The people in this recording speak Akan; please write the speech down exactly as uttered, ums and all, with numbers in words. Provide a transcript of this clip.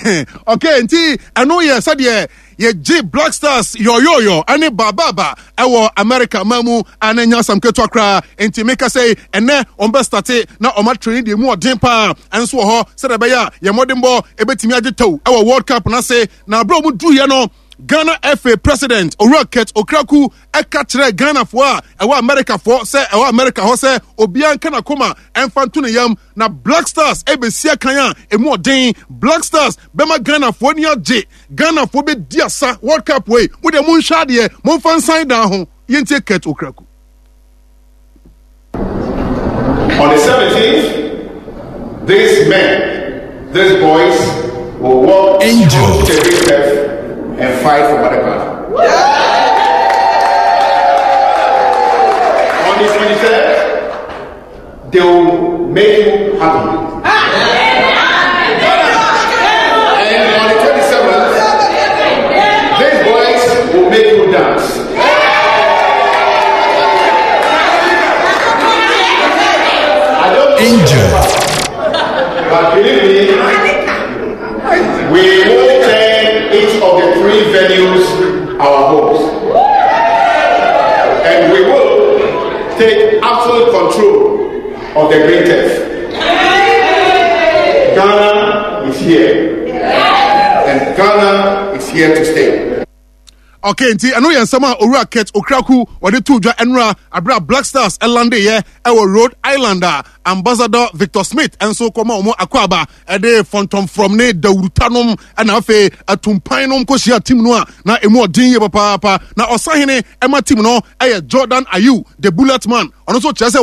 Okay, nti eno ye said ye G Black Stars yo yo yo ane bababa ewo America mamu ane nyasam keto akra nti meka say ene ombe starte na oma training de mu odin pa enso ho se de be ya ye modern bo ebetimi agetaw ewo World Cup na say na bro mu du ye no Ghana F A President Oroket Okraku eka kire Ghana fo a ewa America fo se ewa America ho se obian kana koma emfantu ne yam na Black Stars ebesia kan a emu odin Black Stars bema Ghana fo ni age Ghana fo be diasa World Cup way wo de mun hwa de mun fan sign down ho yente Ket Okraku. On the seventeenth, these men, these boys will walk Angel. to the and fight for whatever. On the twenty-third, they will make you happy. And on the twenty-seventh, these boys will make you dance. I don't Angel. But believe me, we will turn each of the three venues our homes. And we will take absolute control of the green turf. Ghana is here. And Ghana is here to stay. Okay, nti eno ye nsama Owura Ket Okraku wode to dwa enra abra Black Stars elande ye ewo Rhode Islander Ambassador Victor Smith enso koma omo akwaba ede Phantom from ne Dawurutanom na afa atumpan nom kosia team no a na emu odin ye papa na osahene ema team no eye Jordan Ayew the Bullet Man ono so chese